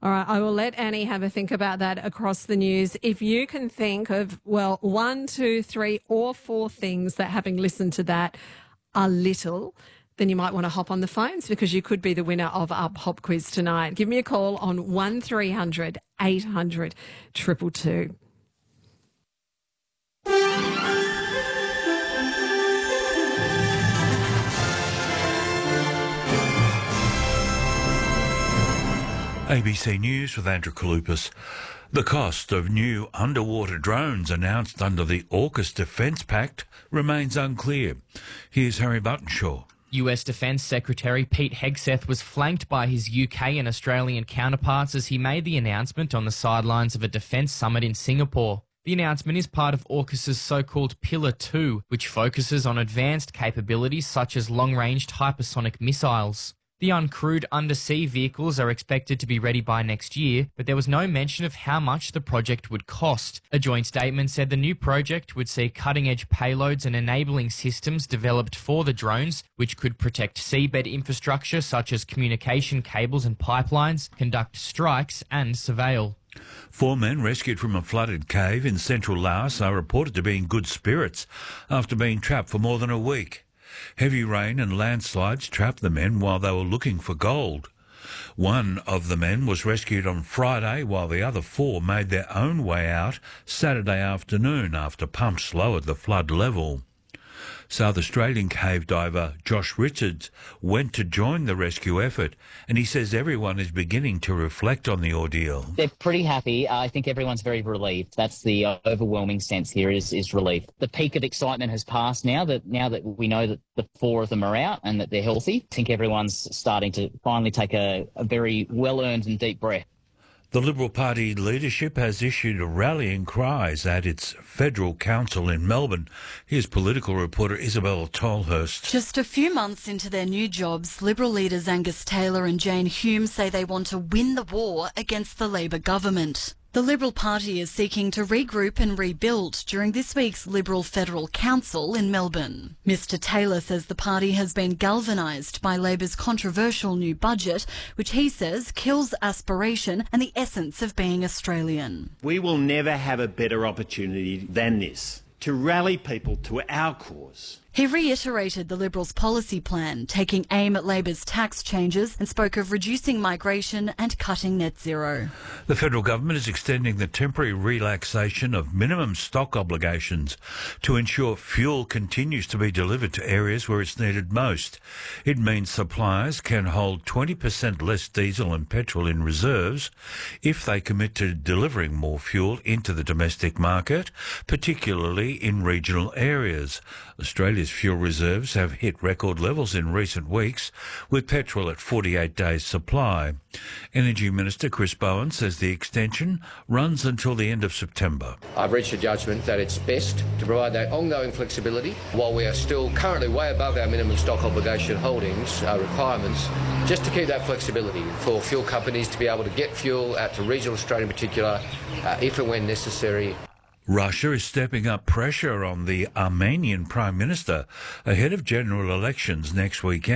All right, I will let Annie have a think about that across the news. If you can think of, well, 1, 2, 3 or 4 things that, having listened to that, are little, then you might want to hop on the phones because you could be the winner of our pop quiz tonight. Give me a call on 1300 800 222. ABC News with Andrew Kalupas. The cost of new underwater drones announced under the AUKUS Defence Pact remains unclear. Here's Harry Buttonshaw. US Defence Secretary Pete Hegseth was flanked by his UK and Australian counterparts as he made the announcement on the sidelines of a defence summit in Singapore. The announcement is part of AUKUS's so-called Pillar 2, which focuses on advanced capabilities such as long-range hypersonic missiles. The uncrewed undersea vehicles are expected to be ready by next year, but there was no mention of how much the project would cost. A joint statement said the new project would see cutting-edge payloads and enabling systems developed for the drones, which could protect seabed infrastructure such as communication cables and pipelines, conduct strikes and surveil. 4 men rescued from a flooded cave in central Laos are reported to be in good spirits after being trapped for more than a week. Heavy rain and landslides trapped the men while they were looking for gold. One of the men was rescued on Friday, while the other 4 made their own way out Saturday afternoon after pumps lowered the flood level. South Australian cave diver Josh Richards went to join the rescue effort, and he says everyone is beginning to reflect on the ordeal. They're pretty happy. I think everyone's very relieved. That's the overwhelming sense here is relief. The peak of excitement has passed now that we know that the 4 of them are out and that they're healthy. I think everyone's starting to finally take a very well-earned and deep breath. The Liberal Party leadership has issued rallying cries at its federal council in Melbourne. Here's political reporter Isabel Tolhurst. Just a few months into their new jobs, Liberal leaders Angus Taylor and Jane Hume say they want to win the war against the Labor government. The Liberal Party is seeking to regroup and rebuild during this week's Liberal Federal Council in Melbourne. Mr Taylor says the party has been galvanised by Labor's controversial new budget, which he says kills aspiration and the essence of being Australian. We will never have a better opportunity than this to rally people to our cause. He reiterated the Liberals' policy plan, taking aim at Labor's tax changes, and spoke of reducing migration and cutting net zero. The federal government is extending the temporary relaxation of minimum stock obligations to ensure fuel continues to be delivered to areas where it's needed most. It means suppliers can hold 20% less diesel and petrol in reserves if they commit to delivering more fuel into the domestic market, particularly in regional areas. Australia's fuel reserves have hit record levels in recent weeks, with petrol at 48 days' supply. Energy Minister Chris Bowen says the extension runs until the end of September. I've reached a judgment that it's best to provide that ongoing flexibility while we are still currently way above our minimum stock obligation holdings requirements, just to keep that flexibility for fuel companies to be able to get fuel out to regional Australia in particular, if and when necessary. Russia is stepping up pressure on the Armenian Prime Minister ahead of general elections next weekend.